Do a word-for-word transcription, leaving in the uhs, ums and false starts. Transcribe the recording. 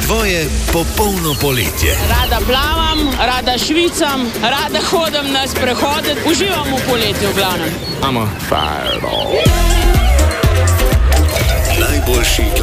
tvoje popolno poletje. Rada plavam, rada švicam, rada hodim na sprehode, uživam v poletju v glavnem. I'm a fireball. Najboljši